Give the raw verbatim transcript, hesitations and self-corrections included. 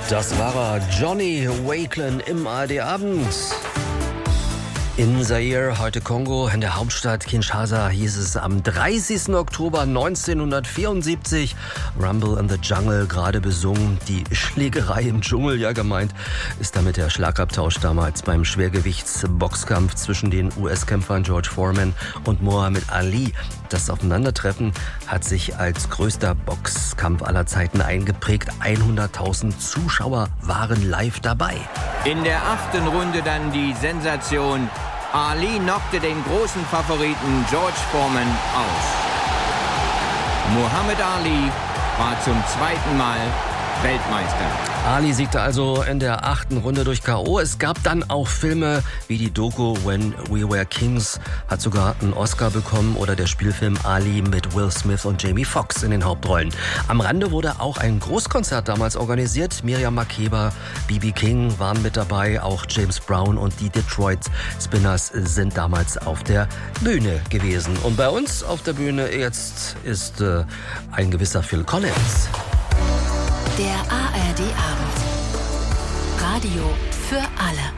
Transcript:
Das war er, Johnny Wakelin im A R D-Abend. In Zaire, heute Kongo, in der Hauptstadt Kinshasa, hieß es am dreißigsten Oktober neunzehnhundertvierundsiebzig, Rumble in the Jungle, gerade besungen, die Schlägerei im Dschungel, ja gemeint, ist damit der Schlagabtausch damals beim Schwergewichtsboxkampf zwischen den U S-Kämpfern George Foreman und Muhammad Ali. Das Aufeinandertreffen hat sich als größter Boxkampf aller Zeiten eingeprägt. hunderttausend Zuschauer waren live dabei. In der achten Runde dann die Sensation. Ali knockte den großen Favoriten George Foreman aus. Muhammad Ali war zum zweiten Mal Weltmeister. Ali siegte also in der achten Runde durch K O. Es gab dann auch Filme wie die Doku When We Were Kings, hat sogar einen Oscar bekommen, oder der Spielfilm Ali mit Will Smith und Jamie Foxx in den Hauptrollen. Am Rande wurde auch ein Großkonzert damals organisiert. Miriam Makeba, B B King waren mit dabei, auch James Brown und die Detroit Spinners sind damals auf der Bühne gewesen. Und bei uns auf der Bühne jetzt ist äh, ein gewisser Phil Collins. Der A R D-Abend. Radio für alle.